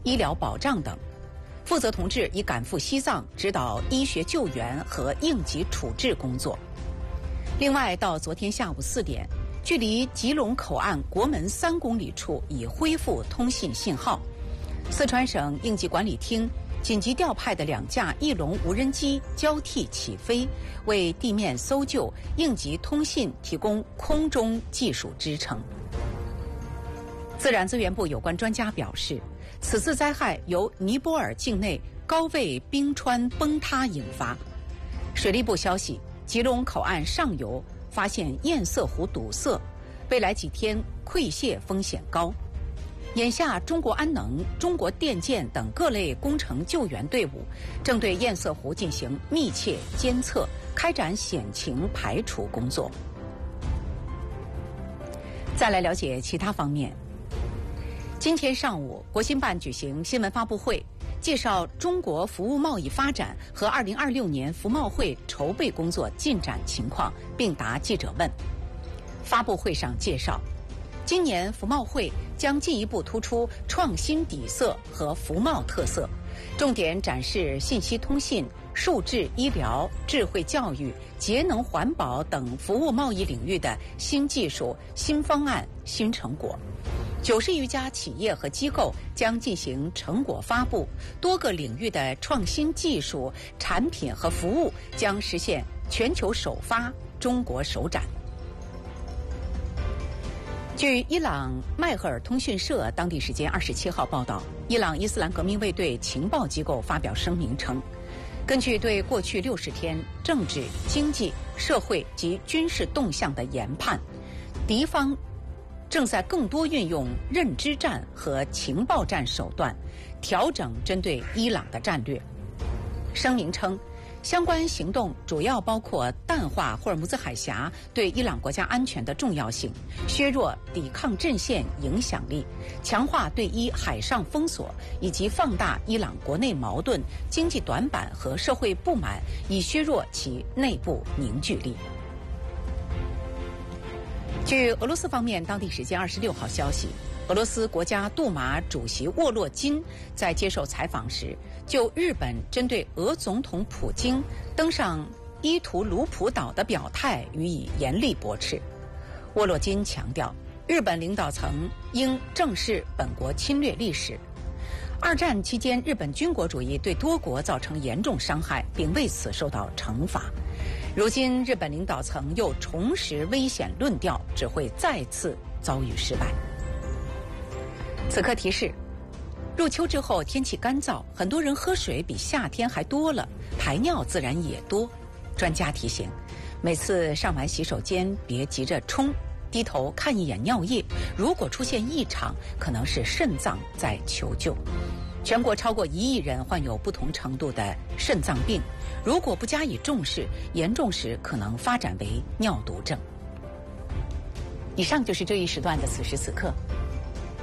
医疗保障等。负责同志已赶赴西藏指导医学救援和应急处置工作。另外，到昨天下午4点，距离吉隆口岸国门3公里处已恢复通信信号。四川省应急管理厅紧急调派的2架翼龙无人机交替起飞，为地面搜救、应急通信提供空中技术支撑。自然资源部有关专家表示，此次灾害由尼泊尔境内高位冰川崩塌引发。水利部消息，吉隆口岸上游发现堰塞湖堵塞，未来几天溃泄风险高。眼下，中国安能、中国电建等各类工程救援队伍正对堰塞湖进行密切监测，开展险情排除工作。再来了解其他方面。今天上午，国新办举行新闻发布会，介绍中国服务贸易发展和2026年服贸会筹备工作进展情况，并答记者问。发布会上介绍，今年服贸会将进一步突出创新底色和服贸特色，重点展示信息通信、数字医疗、智慧教育、节能环保等服务贸易领域的新技术、新方案、新成果。90余家企业和机构将进行成果发布，多个领域的创新技术、产品和服务将实现全球首发、中国首展。据伊朗迈赫尔通讯社当地时间27号报道，伊朗伊斯兰革命卫队情报机构发表声明称，根据对过去60天政治、经济、社会及军事动向的研判，敌方正在更多运用认知战和情报战手段，调整针对伊朗的战略。声明称，相关行动主要包括淡化霍尔木兹海峡对伊朗国家安全的重要性，削弱抵抗阵线影响力，强化对伊海上封锁，以及放大伊朗国内矛盾、经济短板和社会不满，以削弱其内部凝聚力。据俄罗斯方面当地时间26号消息，俄罗斯国家杜马主席沃洛金在接受采访时，就日本针对俄总统普京登上伊图鲁普岛的表态予以严厉驳斥。沃洛金强调，日本领导层应正视本国侵略历史。二战期间，日本军国主义对多国造成严重伤害，并为此受到惩罚。如今，日本领导层又重拾危险论调，只会再次遭遇失败。此刻提示：入秋之后天气干燥，很多人喝水比夏天还多了，排尿自然也多。专家提醒，每次上完洗手间别急着冲，低头看一眼尿液，如果出现异常，可能是肾脏在求救。全国超过1亿人患有不同程度的肾脏病，如果不加以重视，严重时可能发展为尿毒症。以上就是这一时段的此时此刻。